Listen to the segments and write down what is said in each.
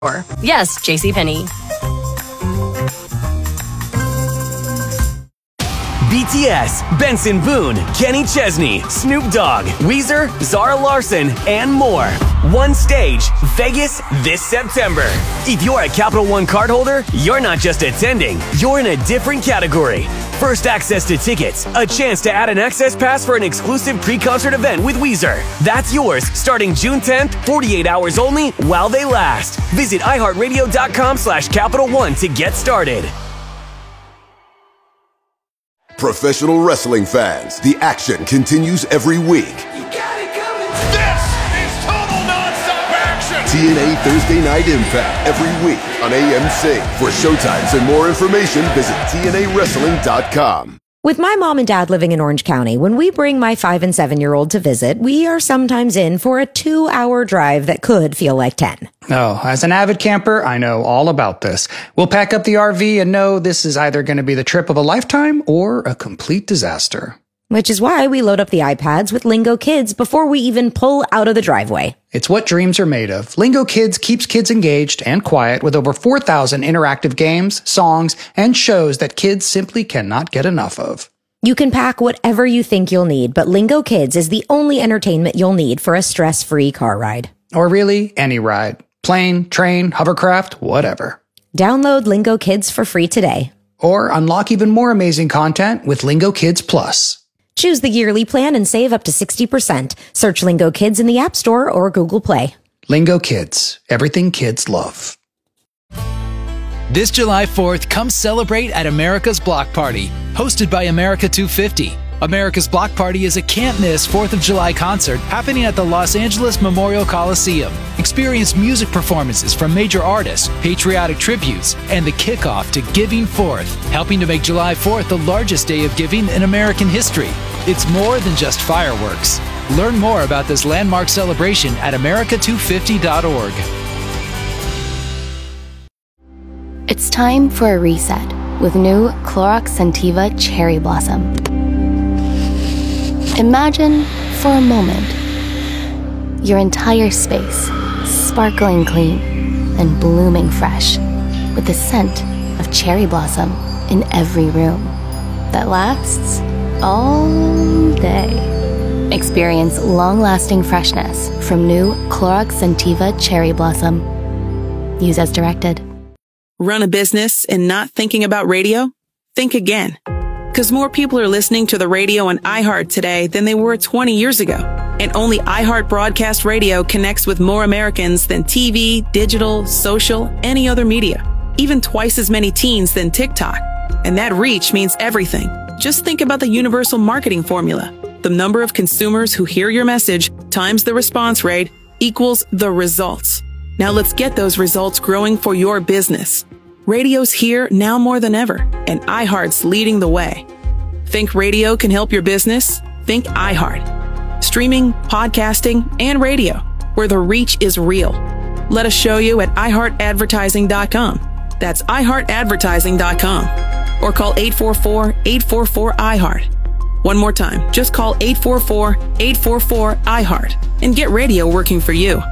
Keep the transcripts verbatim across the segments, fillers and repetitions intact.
Yes, JCPenney. B T S, Benson Boone, Kenny Chesney, Snoop Dogg, Weezer, Zara Larsson, and more. One stage, Vegas this September. If you're a Capital One cardholder, you're not just attending, you're in a different category. First access to tickets, a chance to add an access pass for an exclusive pre-concert event with Weezer. That's yours starting June tenth, forty-eight hours only while they last. Visit iHeartRadio.com slash Capital One to get started. Professional wrestling fans, the action continues every week. You got it coming. This is total nonstop action. T N A Thursday Night Impact every week on A M C. For showtimes and more information, visit T N A wrestling dot com. With my mom and dad living in Orange County, when we bring my five and seven year old to visit, we are sometimes in for a two hour drive that could feel like ten. Oh, as an avid camper, I know all about this. We'll pack up the R V and know this is either going to be the trip of a lifetime or a complete disaster. Which is why we load up the iPads with Lingo Kids before we even pull out of the driveway. It's what dreams are made of. Lingo Kids keeps kids engaged and quiet with over four thousand interactive games, songs, and shows that kids simply cannot get enough of. You can pack whatever you think you'll need, but Lingo Kids is the only entertainment you'll need for a stress-free car ride. Or really, any ride. Plane, train, hovercraft, whatever. Download Lingo Kids for free today. Or unlock even more amazing content with Lingo Kids Plus. Choose the yearly plan and save up to sixty percent. Search Lingo Kids in the App Store or Google Play. Lingo Kids. Everything kids love. This July fourth, come celebrate at America's Block Party, hosted by America two fifty. America's Block Party is a can't-miss fourth of July concert happening at the Los Angeles Memorial Coliseum. Experience music performances from major artists, patriotic tributes, and the kickoff to Giving Fourth, helping to make July fourth the largest day of giving in American history. It's more than just fireworks. Learn more about this landmark celebration at America two fifty dot org. It's time for a reset with new Clorox Scentiva Cherry Blossom. Imagine, for a moment, your entire space sparkling clean and blooming fresh with the scent of cherry blossom in every room that lasts all day. Experience long-lasting freshness from new Clorox Scentiva Cherry Blossom. Use as directed. Run a business and not thinking about radio? Think again. Because more people are listening to the radio on iHeart today than they were twenty years ago. And only iHeart Broadcast Radio connects with more Americans than T V, digital, social, any other media. Even twice as many teens than TikTok. And that reach means everything. Just think about the universal marketing formula. The number of consumers who hear your message times the response rate equals the results. Now let's get those results growing for your business. Radio's here now more than ever, and iHeart's leading the way. Think radio can help your business? Think iHeart. Streaming, podcasting, and radio, where the reach is real. Let us show you at i heart advertising dot com. That's i heart advertising dot com. Or call eight four four, eight four four, I heart. One more time, just call eight four four, eight four four, I heart and get radio working for you.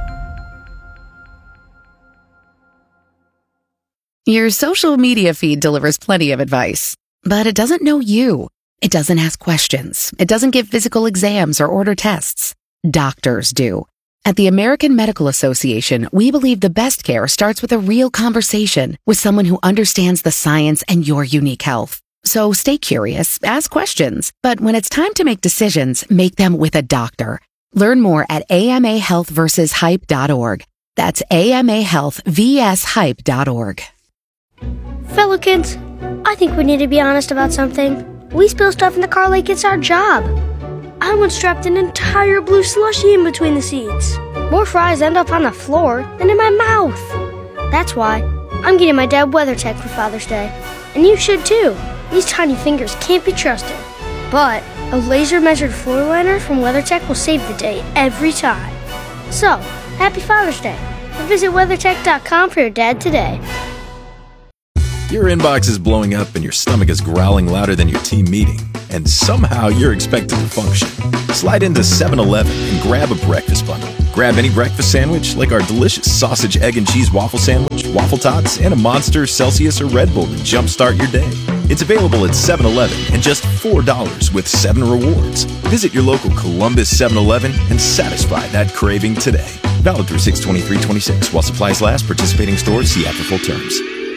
Your social media feed delivers plenty of advice, but it doesn't know you. It doesn't ask questions. It doesn't give physical exams or order tests. Doctors do. At the American Medical Association, we believe the best care starts with a real conversation with someone who understands the science and your unique health. So stay curious, ask questions, but when it's time to make decisions, make them with a doctor. Learn more at A M A health versus hype dot org. That's A M A health versus hype dot org. Fellow kids, I think we need to be honest about something. We spill stuff in the car like it's our job. I once strapped an entire blue slushie in between the seats. More fries end up on the floor than in my mouth. That's why I'm getting my dad WeatherTech for Father's Day. And you should too. These tiny fingers can't be trusted. But a laser-measured floor liner from WeatherTech will save the day every time. So, happy Father's Day. And visit weathertech dot com for your dad today. Your inbox is blowing up and your stomach is growling louder than your team meeting. And somehow you're expected to function. Slide into seven eleven and grab a breakfast bundle. Grab any breakfast sandwich like our delicious sausage, egg, and cheese waffle sandwich, waffle tots, and a Monster, Celsius, or Red Bull to jumpstart your day. It's available at seven eleven and just four dollars with seven rewards. Visit your local Columbus seven eleven and satisfy that craving today. Valid through six twenty-three twenty-six while supplies last. Participating stores, see after full terms.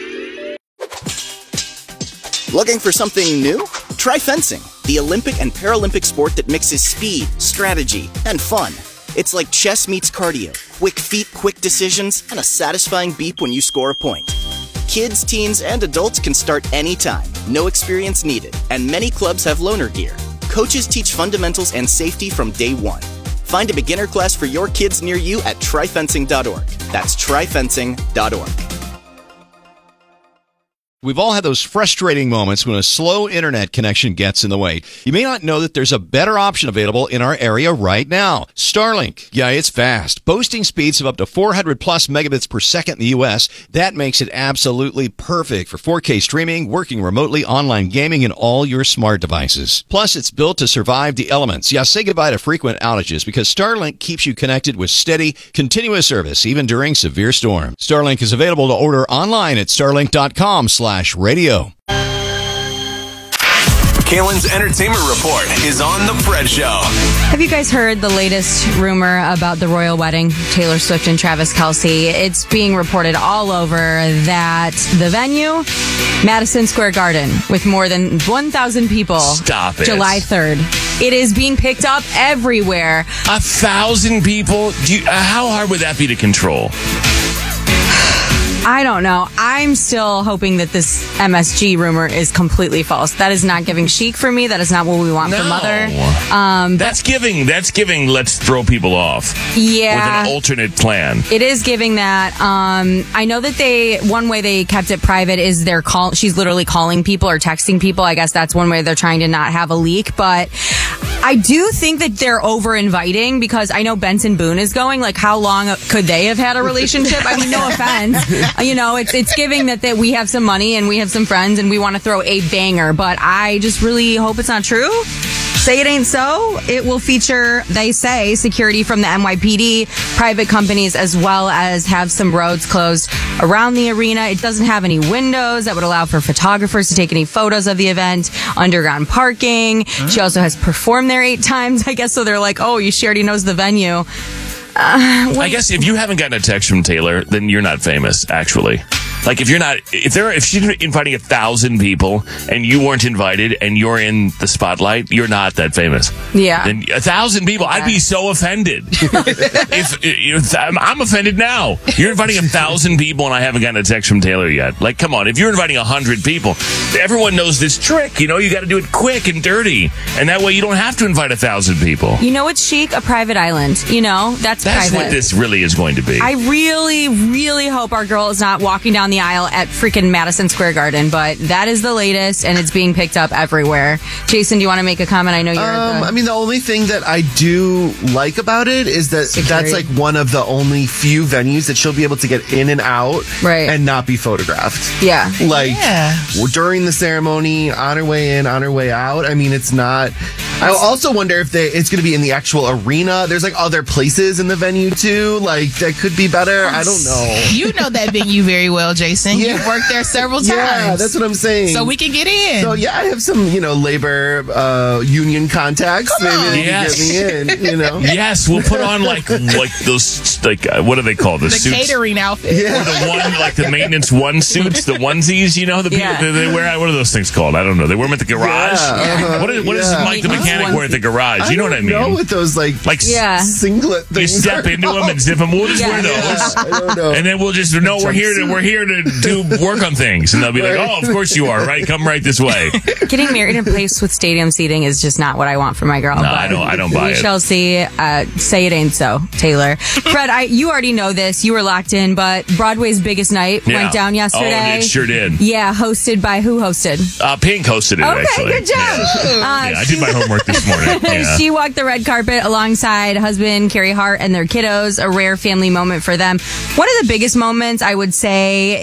Looking for something new? Try fencing, the Olympic and Paralympic sport that mixes speed, strategy, and fun. It's like chess meets cardio, quick feet, quick decisions, and a satisfying beep when you score a point. Kids, teens, and adults can start anytime, no experience needed, and many clubs have loaner gear. Coaches teach fundamentals and safety from day one. Find a beginner class for your kids near you at try fencing dot org. That's try fencing dot org. We've all had those frustrating moments when a slow internet connection gets in the way. You may not know that there's a better option available in our area right now. Starlink. Yeah, it's fast. Boasting speeds of up to four hundred plus megabits per second in the U S. That makes it absolutely perfect for four K streaming, working remotely, online gaming, and all your smart devices. Plus, it's built to survive the elements. Yeah, say goodbye to frequent outages because Starlink keeps you connected with steady, continuous service, even during severe storms. Starlink is available to order online at starlink dot com slash radio. Kalen's Entertainment Report is on The Fred Show. Have you guys heard the latest rumor about the royal wedding, Taylor Swift and Travis Kelce? It's being reported all over that the venue, Madison Square Garden, with more than one thousand people. Stop it. July third. It is being picked up everywhere. A thousand people? Do you, uh, how hard would that be to control? I don't know. I'm still hoping that this M S G rumor is completely false. That is not giving chic for me. That is not what we want no. for Mother. Um, that's but, giving. That's giving. Let's throw people off. Yeah, with an alternate plan. It is giving that. Um, I know that they. One way they kept it private is they're call. She's literally calling people or texting people. I guess that's one way they're trying to not have a leak. But I do think that they're over inviting because I know Benson Boone is going. Like, how long could they have had a relationship? I mean, no offense. You know, it's it's giving that, that we have some money and we have some friends and we want to throw a banger, but I just really hope it's not true. Say it ain't so. It will feature, they say, security from the N Y P D, private companies, as well as have some roads closed around the arena. It doesn't have any windows that would allow for photographers to take any photos of the event, underground parking. Huh? She also has performed there eight times, I guess, so they're like, oh, she already knows the venue. Uh, I guess if you haven't gotten a text from Taylor, then you're not famous, actually. Like, if you're not, if there, if she's inviting a thousand people and you weren't invited and you're in the spotlight, you're not that famous. Yeah. Then a thousand people, I'd be so offended. if, if I'm, I'm offended now. You're inviting a thousand people and I haven't gotten a text from Taylor yet. Like, come on. If you're inviting a hundred people, everyone knows this trick. You know, you got to do it quick and dirty, and that way you don't have to invite a thousand people. You know, it's chic, a private island. You know, that's that's private. what this really is going to be. I really, really hope our girl is not walking down the aisle at freaking Madison Square Garden, but that is the latest and it's being picked up everywhere. Jason, do you want to make a comment? I know you're um, the- I mean, the only thing that I do like about it is that Security. that's like one of the only few venues that she'll be able to get in and out right. and not be photographed. Yeah. Like yeah. during the ceremony, on her way in, on her way out. I mean, it's not. I also wonder if they, it's going to be in the actual arena. There's like other places in the venue too. Like that could be better. I don't know. You know that venue very well, Jason. Yeah. You've worked there several times. Yeah, that's what I'm saying. So we can get in. So yeah, I have some, you know, labor uh, union contacts. Come Maybe on. they Yes. can get me in. You know. Yes, we'll put on like like those like uh, what do they call the, the suits? catering outfit, yeah. or the one like the maintenance one suits, the onesies. You know, the people Yeah. they, they wear. What are those things called? I don't know. They wear them at the garage. Yeah, uh-huh. What is what Yeah. does Mike the mechanic wear at the garage? You know what I I mean? know what those like like Yeah. singlet you things step are into them called. and zip them. We'll just Yeah. wear those, Yeah, I don't know. and then we'll just no, we're here to we're here to do work on things, and they'll be like, oh, of course you are, right? Come right this way. Getting married in a place with stadium seating is just not what I want for my girl. No, but I don't. I don't buy we it. We shall see. Uh, say it ain't so, Taylor. Fred, I, you already know this. You were locked in, but Broadway's biggest night Yeah. went down yesterday. Oh, it sure did. Yeah, hosted by who hosted? Uh, Pink hosted it. Okay, actually. good job. Yeah. Uh, yeah, I did my homework this morning. Yeah. She walked the red carpet alongside husband Carrie Hart and their kiddos, a rare family moment for them. One of the biggest moments, I would say,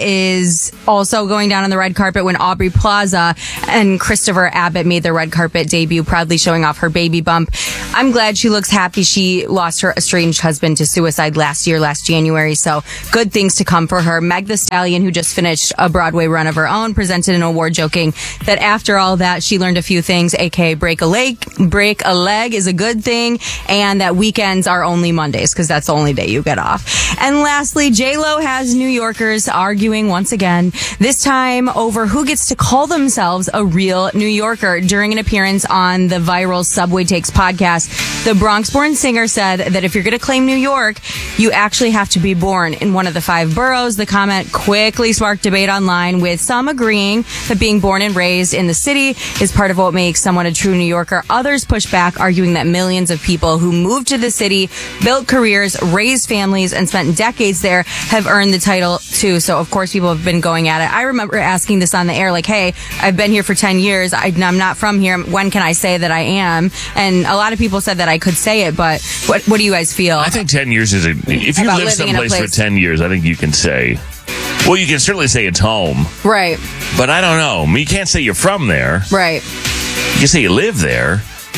is also going down on the red carpet when Aubrey Plaza and Christopher Abbott made their red carpet debut, proudly showing off her baby bump. I'm glad she looks happy. She lost her estranged husband to suicide last year, last January, so good things to come for her. Meg Thee Stallion, who just finished a Broadway run of her own, presented an award joking that after all that, she learned a few things, aka break a leg, break a leg is a good thing, and that weekends are only Mondays, because that's the only day you get off. And lastly, J-Lo has New Yorkers arguing once again, this time over who gets to call themselves a real New Yorker. During an appearance on the viral Subway Takes podcast, the Bronx-born singer said that if you're going to claim New York, you actually have to be born in one of the five boroughs. The comment quickly sparked debate online, with some agreeing that being born and raised in the city is part of what makes someone a true New Yorker. Others push back, arguing that millions of people who moved to the city, built careers, raised families, and spent decades there have earned the title too. So, of course, people have been going at it. I remember asking this on the air, like, hey, I've been here for ten years. I, I'm not from here. When can I say that I am? And a lot of people said that I could say it, but what, what do you guys feel? I think ten years is a, if you About live living in a someplace for place. ten years, I think you can say, well, you can certainly say it's home, Right, but I don't know. I mean, you can't say you're from there. right. You can say you live there,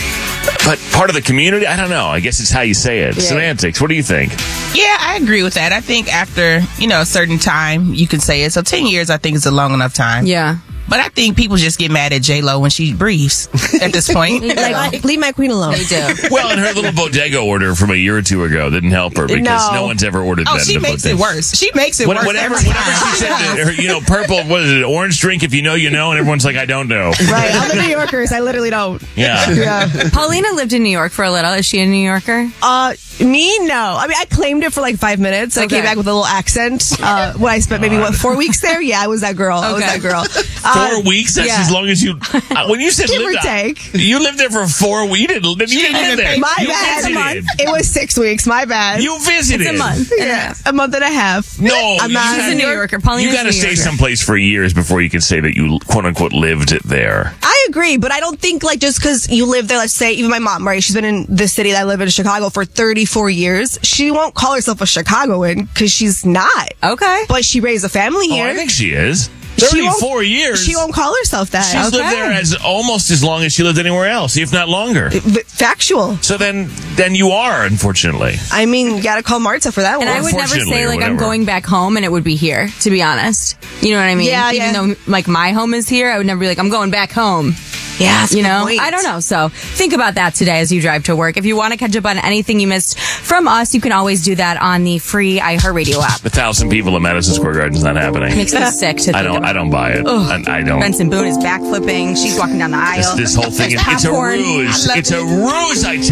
but part of the community, I don't know. I guess it's how you say it. Yeah. Semantics. What do you think? Yeah, I agree with that. I think after, you know, a certain time, you can say it. So ten years, I think, is a long enough time. Yeah. But I think people just get mad at J-Lo when she breathes at this point. Like, leave my queen alone. They do. Well, and her little bodega order from a year or two ago didn't help her because no, No. one's ever ordered Oh, that. she in a makes bodega. it worse. She makes it What- worse. Whatever, every whatever time. she said, to her, you know, purple, what is it, orange drink, if you know, you know, and everyone's like, I don't know. Right. Other New Yorkers, I literally don't. Yeah. Yeah. Paulina lived in New York for a little. Is she a New Yorker? Uh, me, no. I mean, I claimed it for like five minutes. I Okay. came back with a little accent. Uh, when I spent maybe, what, four weeks there? Yeah, I was that girl. I was Okay. that girl. Four Uh, weeks? That's yeah. as long as you. Uh, when you said Give or lived, take. you lived there for four weeks. You didn't, you didn't live there. My you bad. visited. It was six weeks. My bad. You visited. It's a month. Yeah, a month and a half. No, I'm you not. She's a had- New Yorker. Paulina's You got to a New stay Yorker. someplace for years before you can say that you quote unquote lived there. I agree, but I don't think like just because you live there, let's say even my mom, right? She's been in the city that I live in, Chicago, for thirty-four years. She won't call herself a Chicagoan because she's not. Okay. But she raised a family Oh, here. I think she is. She won't- thirty-four years. She won't call herself that. She's lived there as almost as long as she lived anywhere else, if not longer. But factual. So then, then you are, unfortunately. I mean, you gotta call Marta for that one. And I would never Unfortunately, say or like I'm whatever. going back home and it would be here, to be honest. You know what I mean? Yeah, Even yeah. though like my home is here, I would never be like, I'm going back home. Yeah, that's a you good know, point. I don't know. So think about that today as you drive to work. If you want to catch up on anything you missed from us, you can always do that on the free iHeartRadio app. A thousand people at Madison Square Garden is not happening. Makes me sick to think I don't. about. I don't buy it. Ugh. I, I don't. Benson Boone is backflipping. She's walking down the This, aisle. this whole thing. There's It's a popcorn. ruse. I love It's a it. ruse. I tell